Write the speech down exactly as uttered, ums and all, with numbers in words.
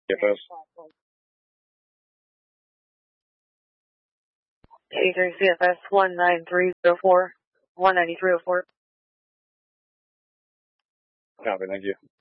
C F S. eighty-three C F S one nine three zero four, one ninety-three oh four. Copy, thank you.